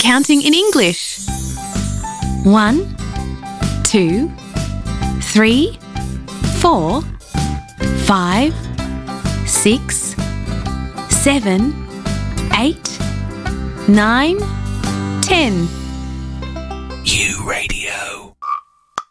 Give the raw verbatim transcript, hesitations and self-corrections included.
counting in English. One, two, three, four, five, six, seven, eight, nine, ten. You Radio.